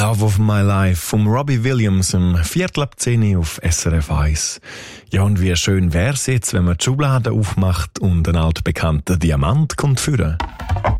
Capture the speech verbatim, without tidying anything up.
Love of My Life vom Robbie Williams im Viertel ab zehn auf S R F eins. Ja, und wie schön wär's jetzt, wenn man die Schublade aufmacht und ein altbekannter Diamant kommt führen.